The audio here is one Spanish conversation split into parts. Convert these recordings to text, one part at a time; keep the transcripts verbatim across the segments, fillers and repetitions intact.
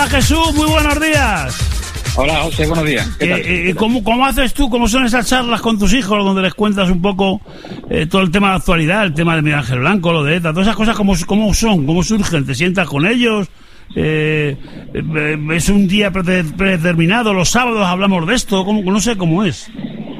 Jesús, muy buenos días. Hola, José, buenos días. ¿Qué tal? Eh, eh, ¿cómo, ¿Cómo haces tú? ¿Cómo son esas charlas con tus hijos donde les cuentas un poco eh, todo el tema de la actualidad, el tema de Miguel Ángel Blanco, lo de ETA, todas esas cosas, cómo, cómo son, cómo surgen? ¿Te sientas con ellos? Eh, eh, ¿Es un día pre- predeterminado? ¿Los sábados hablamos de esto? ¿Cómo? No sé cómo es.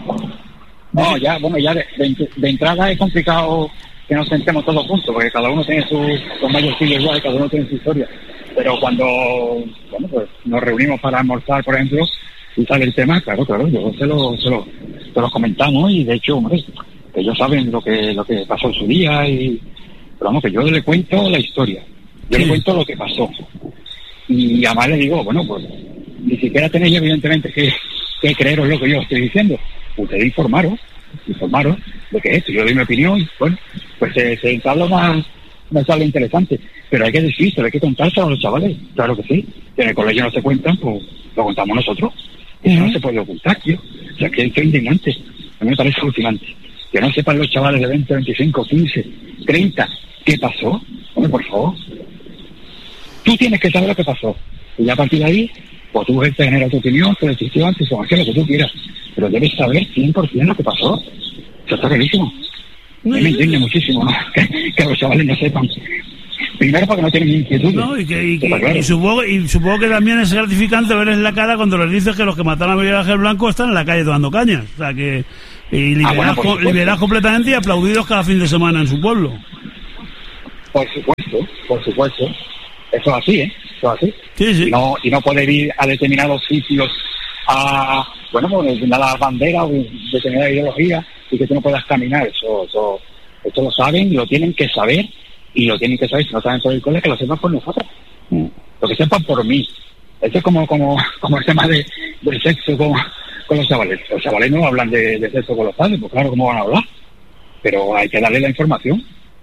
No, ya, bueno, ya de, de, de entrada es complicado que nos sentemos todos juntos, porque cada uno tiene su, con varios estilos igual, cada uno tiene su historia. Pero cuando, bueno, pues nos reunimos para almorzar, por ejemplo, y sale el tema, claro, claro, yo se lo, se lo, se lo comentamos, y de hecho, hombre, que ellos saben lo que, lo que pasó en su día, y, pero vamos, que yo le cuento la historia, yo sí. le cuento lo que pasó. Y además le digo, bueno, pues, ni siquiera tenéis evidentemente que, que creeros lo que yo estoy diciendo. Ustedes informaros, informaros de que esto, yo doy mi opinión, bueno, pues se, se entabla una, una charla interesante, pero hay que decirse, hay que contárselo a los chavales, claro que sí, que en el colegio no se cuentan, pues lo contamos nosotros, eso uh-huh. no se puede ocultar, tío, o sea, que es indignante, a mí me parece alucinante, que no sepan los chavales de veinte, veinticinco, quince, treinta, ¿qué pasó? Hombre, por favor, tú tienes que saber lo que pasó, y ya a partir de ahí, pues tú te generas tu opinión, tu decisión, tu información, lo que tú quieras, pero debes saber cien por ciento lo que pasó. Eso está clarísimo. A mí me indigna muchísimo, ¿no? que, que los chavales no sepan. Primero porque no tienen inquietud. No, y, que, y, que, claro. y, supongo, y supongo que también es gratificante verles la cara cuando les dices que los que mataron a Miguel Ángel Blanco están en la calle tomando cañas. O sea que y liberados ah, bueno, liberados completamente y aplaudidos cada fin de semana en su pueblo. Por supuesto, por supuesto. Eso es así, ¿eh? Eso es así. Sí, sí. Y no, y no poder ir a determinados sitios a, bueno, pues a las banderas o determinada ideología y que tú no puedas caminar. Eso, eso, eso lo saben y lo tienen que saber, y lo tienen que saber, si no saben por el cole, que lo sepan por nosotros. Mm. Lo que sepan por mí. Esto es como, como, como el tema de, del sexo con, con los chavales. Los chavales no hablan de, de sexo con los padres, pues claro, ¿cómo van a hablar? Pero hay que darle la información.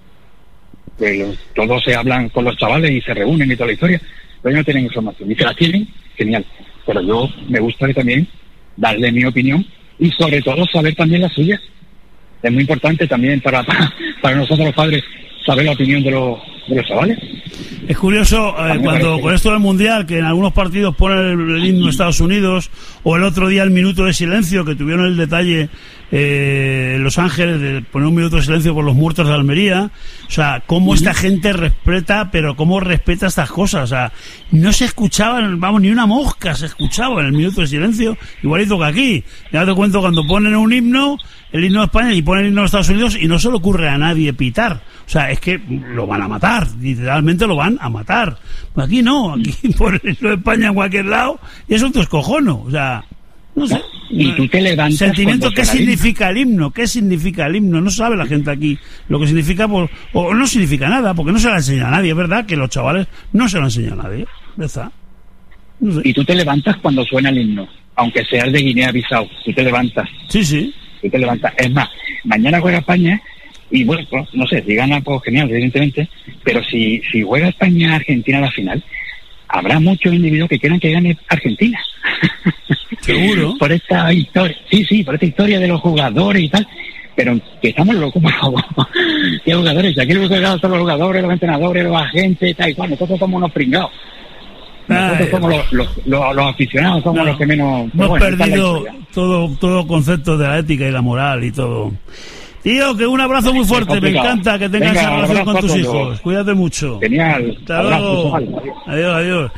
Que todos se hablan con los chavales y se reúnen y toda la historia, pero ellos no tienen información, y se la tienen, genial, pero yo me gusta también darle mi opinión y sobre todo saber también la suya. Es muy importante también para, para, para nosotros los padres saber la opinión de los, de los chavales. Es curioso eh, cuando con esto del Mundial, que en algunos partidos ponen el, el himno de Estados Unidos, o el otro día el minuto de silencio, que tuvieron el detalle eh, en Los Ángeles de poner un minuto de silencio por los muertos de Almería. O sea, cómo esta gente respeta, pero cómo respeta estas cosas. O sea, no se escuchaba, vamos, ni una mosca se escuchaba en el minuto de silencio, igualito que aquí. Ya te cuento, cuando ponen un himno, el himno de España, y ponen el himno de Estados Unidos, y no se le ocurre a nadie pitar. O sea, es que lo van a matar, literalmente lo van a matar. Pues aquí no, aquí por el himno de España en cualquier lado, y eso es un descojono. O sea, no sé. Y tú te levantas. Sentimiento, ¿qué significa el himno? ¿Qué significa el himno? No sabe la gente aquí lo que significa, por, o no significa nada, porque no se la enseña a nadie, es verdad que los chavales no se lo enseñan a nadie, ¿verdad? No sé. Y tú te levantas cuando suena el himno, aunque seas de Guinea-Bissau, tú te levantas. Sí, sí. Tú te levantas. Es más, mañana juega España, y bueno, pues, no sé, si gana, pues genial, evidentemente, pero si, si juega España-Argentina a la final, habrá muchos individuos que quieran que gane Argentina. Seguro. Por esta historia, sí, sí, por esta historia de los jugadores y tal, pero que estamos locos, por favor. ¿Qué jugadores? Aquí los jugadores son los jugadores, los entrenadores, los agentes, tal y cual. Nosotros somos unos pringados. Nosotros Ay, somos los, los, los, los aficionados, somos no, los que menos... Hemos bueno, perdido todo, todo concepto de la ética y la moral y todo. Tío, que un abrazo muy fuerte, me encanta que tengas esa relación con tus hijos. Cuídate mucho. Genial. Hasta luego. Adiós, adiós.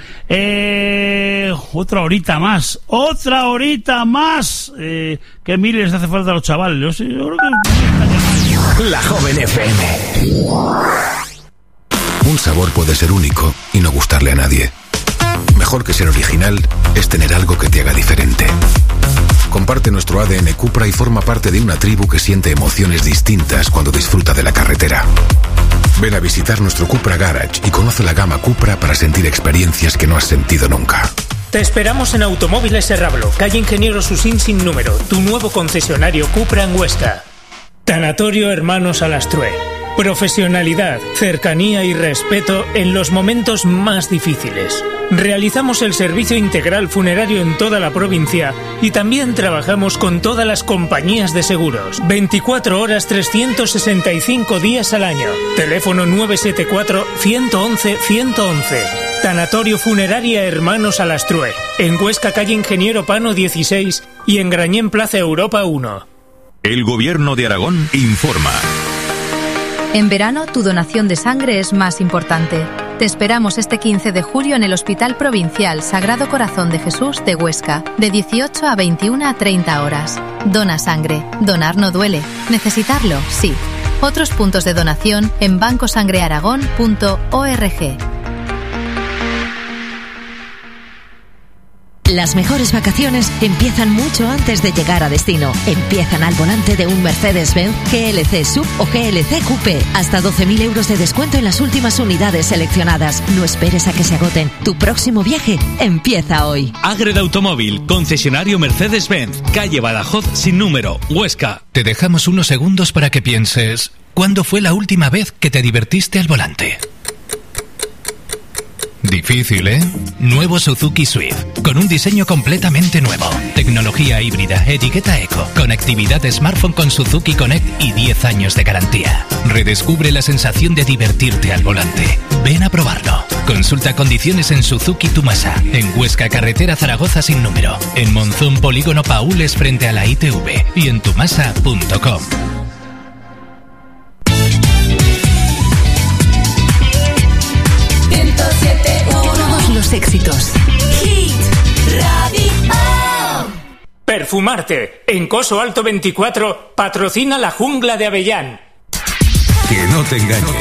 Eh, otra horita más, otra horita más. Eh, que mil les hace falta a los chavales. Yo, sé, yo creo que... La Joven F M. Un sabor puede ser único y no gustarle a nadie. Mejor que ser original es tener algo que te haga diferente. Comparte nuestro A D N Cupra y forma parte de una tribu que siente emociones distintas cuando disfruta de la carretera. Ven a visitar nuestro Cupra Garage y conoce la gama Cupra para sentir experiencias que no has sentido nunca. Te esperamos en Automóviles Serrablo, calle Ingeniero Susín sin número, tu nuevo concesionario Cupra en Huesca. Tanatorio Hermanos Alastrué. Profesionalidad, cercanía y respeto en los momentos más difíciles. Realizamos el servicio integral funerario en toda la provincia y también trabajamos con todas las compañías de seguros. veinticuatro horas, trescientos sesenta y cinco días al año. Teléfono nueve siete cuatro, uno uno uno, uno uno uno. Tanatorio Funeraria Hermanos Alastrue. En Huesca, calle Ingeniero Pano dieciséis y en Grañén, Plaza Europa uno. El Gobierno de Aragón informa. En verano, tu donación de sangre es más importante. Te esperamos este quince de julio en el Hospital Provincial Sagrado Corazón de Jesús de Huesca, de dieciocho a veintiuna a treinta horas. Dona sangre. Donar no duele. Necesitarlo, sí. Otros puntos de donación en banco sangre aragón punto org. Las mejores vacaciones empiezan mucho antes de llegar a destino. Empiezan al volante de un Mercedes-Benz G L C Sub o G L C Coupé. Hasta doce mil euros de descuento en las últimas unidades seleccionadas. No esperes a que se agoten. Tu próximo viaje empieza hoy. Ágreda Automóvil, concesionario Mercedes-Benz, calle Badajoz sin número, Huesca. Te dejamos unos segundos para que pienses, ¿cuándo fue la última vez que te divertiste al volante? Difícil, ¿eh? Nuevo Suzuki Swift, con un diseño completamente nuevo. Tecnología híbrida, etiqueta eco, conectividad smartphone con Suzuki Connect y diez años de garantía. Redescubre la sensación de divertirte al volante. Ven a probarlo. Consulta condiciones en Suzuki Tumasa, en Huesca, carretera Zaragoza sin número, en Monzón, polígono Paules frente a la I T V y en tumasa punto com. Todos los éxitos. Hit Radio. Perfumarte. En Coso Alto veinticuatro patrocina la Jungla de Avellán. Que no te engañes.